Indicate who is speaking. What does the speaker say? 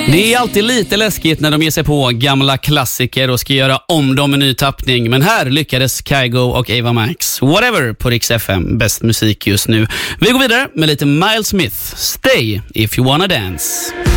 Speaker 1: Det är alltid lite läskigt när de ger sig på gamla klassiker och ska göra om dem en ny tappning. Men här lyckades Kygo och Ava Max. Whatever på Rix FM. Bäst musik just nu. Vi går vidare med lite Miles Smith. Stay if you wanna dance.